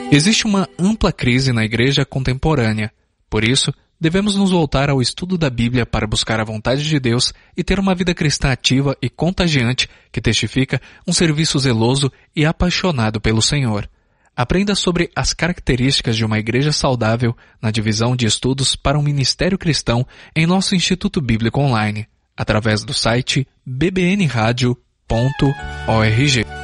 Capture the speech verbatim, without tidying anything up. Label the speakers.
Speaker 1: Existe uma ampla crise na igreja contemporânea. Por isso, devemos nos voltar ao estudo da Bíblia para buscar a vontade de Deus e ter uma vida cristã ativa e contagiante que testifica um serviço zeloso e apaixonado pelo Senhor. Aprenda sobre as características de uma igreja saudável na divisão de estudos para um ministério cristão em nosso Instituto Bíblico Online, através do site b b n radio ponto org.